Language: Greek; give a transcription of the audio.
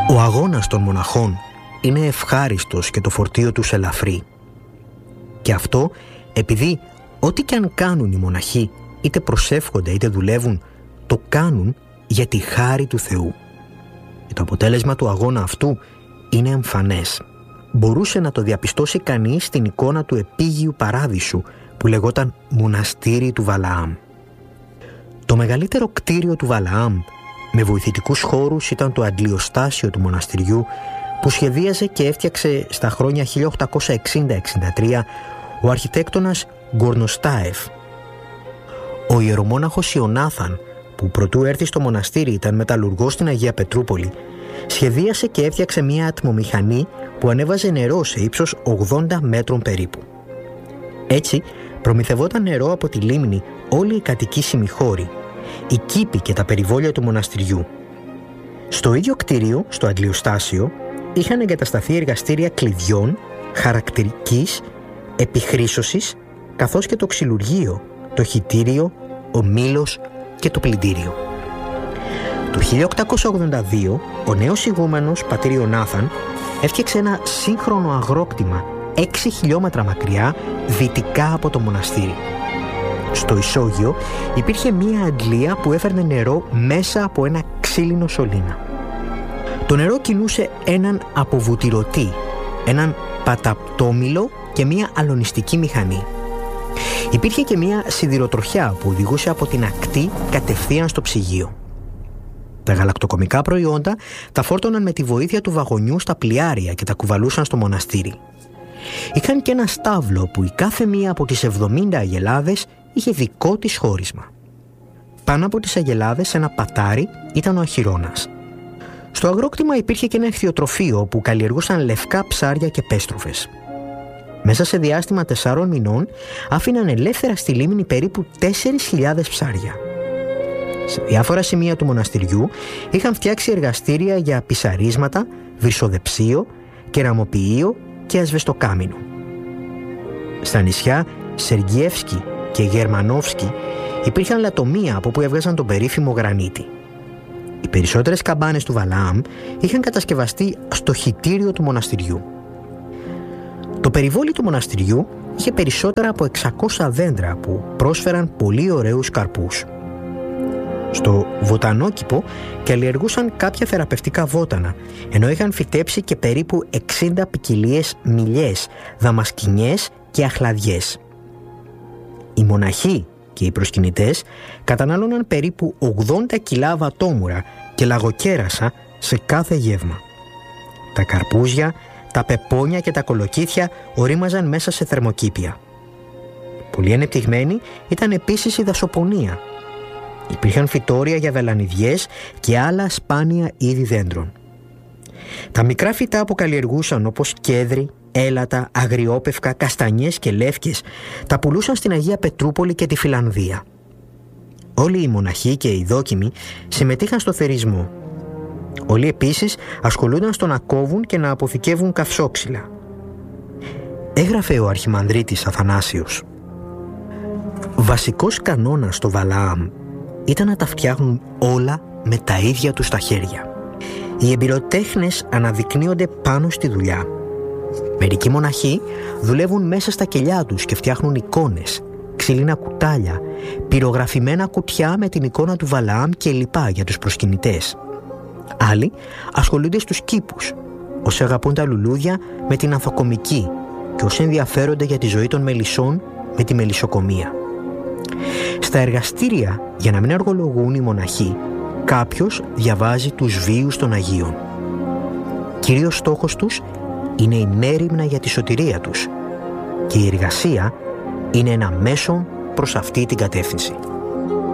Ο αγώνας των μοναχών είναι ευχάριστος και το φορτίο τους ελαφρύ. Και αυτό επειδή ό,τι και αν κάνουν οι μοναχοί, είτε προσεύχονται είτε δουλεύουν, το κάνουν για τη χάρη του Θεού. Και το αποτέλεσμα του αγώνα αυτού είναι εμφανές. Μπορούσε να το διαπιστώσει κανείς στην εικόνα του επίγειου παράδεισου που λεγόταν Μοναστήρι του Βαλαάμ. Το μεγαλύτερο κτίριο του Βαλαάμ με βοηθητικούς χώρους ήταν το αντλιοστάσιο του μοναστηριού που σχεδίαζε και έφτιαξε στα χρόνια 1860-63 ο αρχιτέκτονας Γκορνοστάεφ. Ο ιερομόναχος Ιωνάθαν, που προτού έρθει στο μοναστήρι ήταν μεταλλουργός στην Αγία Πετρούπολη, σχεδίασε και έφτιαξε μια ατμομηχανή που ανέβαζε νερό σε ύψος 80 μέτρων περίπου. Έτσι προμηθευόταν νερό από τη λίμνη όλοι οι κατοικήσιμοι χώροι, οι κήποι και τα περιβόλια του μοναστηριού. Στο ίδιο κτίριο, στο αντλιοστάσιο, είχαν εγκατασταθεί εργαστήρια κλειδιών, χαρακτηρικής, επιχρήσωσης, καθώς και το ξυλουργείο, το χυτήριο, ο μήλος και το πλυντήριο. Το 1882, ο νέος ηγούμενος πατήρ Ιωνάθαν έφτιαξε ένα σύγχρονο αγρόκτημα 6 χιλιόμετρα μακριά δυτικά από το μοναστήρι. Στο ισόγειο υπήρχε μία αντλία που έφερνε νερό μέσα από ένα ξύλινο σωλήνα. Το νερό κινούσε έναν αποβουτυρωτή, έναν παταπτόμυλο και μία αλωνιστική μηχανή. Υπήρχε και μία σιδηροτροχιά που οδηγούσε από την ακτή κατευθείαν στο ψυγείο. Τα γαλακτοκομικά προϊόντα τα φόρτωναν με τη βοήθεια του βαγονιού στα πλοιάρια και τα κουβαλούσαν στο μοναστήρι. Είχαν και ένα στάβλο που η κάθε μία από τις 70 αγελάδες είχε δικό της χώρισμα. Πάνω από τις αγελάδες, ένα πατάρι, ήταν ο αχυρώνας. Στο αγρόκτημα υπήρχε και ένα εχθιοτροφείο που καλλιεργούσαν λευκά ψάρια και πέστροφες. Μέσα σε διάστημα 4 μηνών άφηναν ελεύθερα στη λίμνη περίπου 4.000 ψάρια. Σε διάφορα σημεία του μοναστηριού είχαν φτιάξει εργαστήρια για πισαρίσματα, βρυσοδεψίο, κεραμοποιείο και ασβεστοκάμινο. Στα νησιά Σεργιεύσκι και Γερμανόφσκι υπήρχαν λατομεία από που έβγαζαν τον περίφημο γρανίτη. Οι περισσότερες καμπάνες του Βαλαάμ είχαν κατασκευαστεί στο χυτήριο του μοναστηριού. Το περιβόλι του μοναστηριού είχε περισσότερα από 600 δέντρα που πρόσφεραν πολύ ωραίους καρπούς. Στο βοτανόκηπο καλλιεργούσαν κάποια θεραπευτικά βότανα, ενώ είχαν φυτέψει και περίπου 60 ποικιλίες μυλιές, δαμασκηνιές και αχλαδιές. Οι μοναχοί και οι προσκυνητές κατανάλωναν περίπου 80 κιλά βατόμουρα και λαγοκέρασα σε κάθε γεύμα. Τα καρπούζια, τα πεπόνια και τα κολοκύθια ορίμαζαν μέσα σε θερμοκήπια. Πολύ ανεπτυγμένη ήταν επίσης η δασοπονία. Υπήρχαν φυτόρια για βελανιδιές και άλλα σπάνια είδη δέντρων. Τα μικρά φυτά που καλλιεργούσαν, όπως κέδρι, έλατα, αγριόπευκα, καστανιές και λεύκες, τα πουλούσαν στην Αγία Πετρούπολη και τη Φιλανδία. Όλοι οι μοναχοί και οι δόκιμοι συμμετείχαν στο θερισμό. Όλοι επίσης ασχολούνταν στο να κόβουν και να αποθηκεύουν καυσόξυλα. Έγραφε ο Αρχιμανδρίτης Αθανάσιος: βασικός κανόνας στο Βαλαάμ ήταν να τα φτιάχνουν όλα με τα ίδια τους τα χέρια. Οι εμπειροτέχνες αναδεικνύονται πάνω στη δουλειά. Μερικοί μοναχοί δουλεύουν μέσα στα κελιά τους και φτιάχνουν εικόνες, ξύλινα κουτάλια, πυρογραφημένα κουτιά με την εικόνα του Βαλαάμ και λοιπά για τους προσκυνητές. Άλλοι ασχολούνται στους κήπους, όσοι αγαπούν τα λουλούδια με την ανθοκομική και όσοι ενδιαφέρονται για τη ζωή των μελισσών με τη μελισσοκομεία. Στα εργαστήρια, για να μην αργολογούν οι μοναχοί, κάποιος διαβάζει τους βίους των Αγίων. Κύριος στόχος τους είναι η μέριμνα για τη σωτηρία τους και η εργασία είναι ένα μέσο προς αυτή την κατεύθυνση.